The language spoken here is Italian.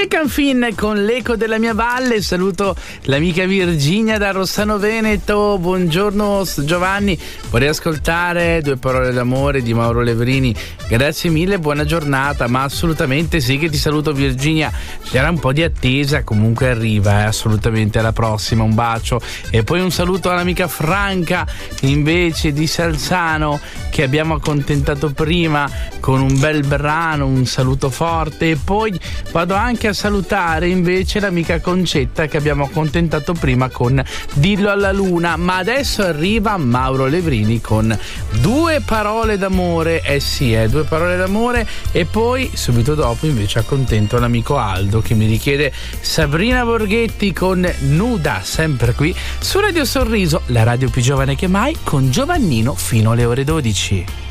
e Canfin con l'eco della mia valle. Saluto l'amica Virginia da Rossano Veneto. Buongiorno Giovanni, vorrei ascoltare Due parole d'amore di Mauro Levrini. Grazie mille, buona giornata. Ma assolutamente sì che ti saluto Virginia, c'era un po' di attesa, comunque arriva assolutamente. Alla prossima, un bacio. E poi un saluto all'amica Franca invece di Salzano, che abbiamo accontentato prima con un bel brano, un saluto forte. E poi vado anche a salutare invece l'amica Concetta, che abbiamo accontentato prima con Dillo alla luna. Ma adesso arriva Mauro Levrini con Due parole d'amore. Due parole d'amore. E poi subito dopo invece accontento l'amico Aldo, che mi richiede Sabrina Borghetti con Nuda, sempre qui su Radio Sorriso, la radio più giovane che mai, con Giovannino fino alle ore 12.